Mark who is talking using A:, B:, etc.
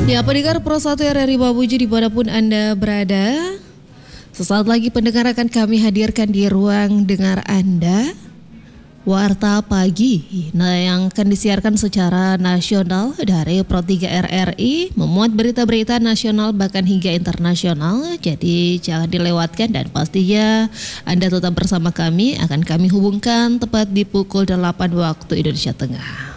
A: Ya, pendengar Pro 1 RRI Mamuju dimanapun Anda berada, sesaat lagi pendengar akan kami hadirkan di ruang dengar Anda, Warta Pagi. Nah, yang akan disiarkan secara nasional dari Pro 3 RRI, memuat berita-berita nasional bahkan hingga internasional. Jadi jangan dilewatkan dan pastinya Anda tetap bersama kami, akan kami hubungkan tepat di pukul 8 waktu Indonesia Tengah.